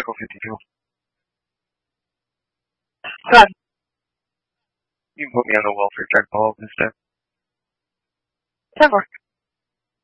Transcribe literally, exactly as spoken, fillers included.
Echo fifty-two. Good. You can put me on the welfare check call instead. ten four.